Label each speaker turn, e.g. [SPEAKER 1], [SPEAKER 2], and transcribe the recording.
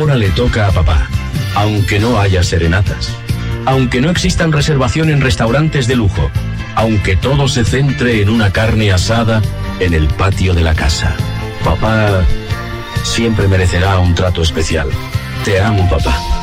[SPEAKER 1] ahora le toca a papá, aunque no haya serenatas, aunque no existan reservación en restaurantes de lujo, aunque todo se centre en una carne asada en el patio de la casa. Papá siempre merecerá un trato especial. Te amo, papá.